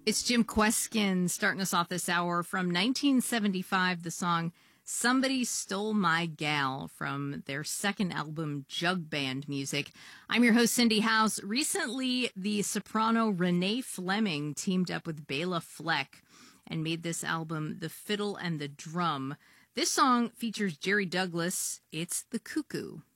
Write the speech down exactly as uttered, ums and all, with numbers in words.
It's Jim Kweskin starting us off this hour from nineteen seventy-five, the song Somebody Stole My Gal from their second album, Jug Band Music. I'm your host, Cindy House. Recently, the soprano Renee Fleming teamed up with Bela Fleck and made this album, The Fiddle and the Drum. This song features Jerry Douglas. It's The Cuckoo.